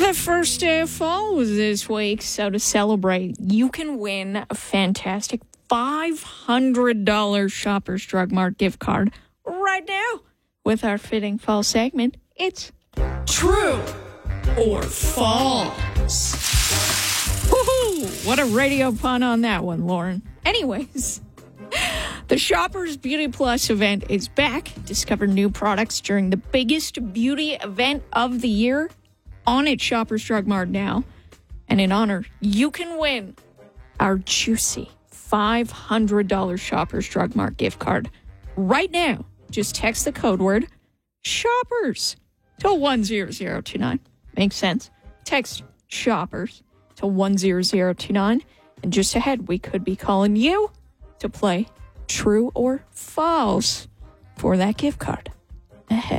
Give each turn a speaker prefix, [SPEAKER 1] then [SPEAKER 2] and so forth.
[SPEAKER 1] The first day of fall was this week, so to celebrate, you can win a fantastic $500 Shoppers Drug Mart gift card right now with our fitting fall segment. It's True or False. Woohoo! What a radio pun on that one, Lauren. Anyways, the Shoppers Beauty Plus event is back. Discover new products during the biggest beauty event of the year on at Shoppers Drug Mart now. And in honor, you can win our juicy $500 Shoppers Drug Mart gift card right now. Just text the code word SHOPPERS to 10029. Makes sense. Text SHOPPERS to 10029. And just ahead, we could be calling you to play True or False for that gift card ahead.